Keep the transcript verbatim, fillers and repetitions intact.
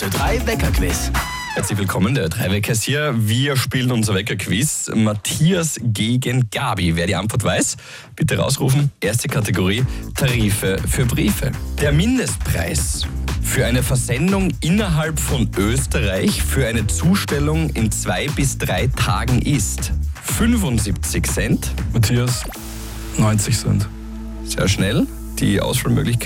Der Drei-Wecker-Quiz. Herzlich willkommen, der Dreiwecker ist hier. Wir spielen unser Wecker-Quiz. Matthias gegen Gabi. Wer die Antwort weiß, bitte rausrufen. Erste Kategorie, Tarife für Briefe. Der Mindestpreis für eine Versendung innerhalb von Österreich für eine Zustellung in zwei bis drei Tagen ist fünfundsiebzig Cent. Matthias, neunzig Cent. Sehr schnell. Die Auswahlmöglichkeit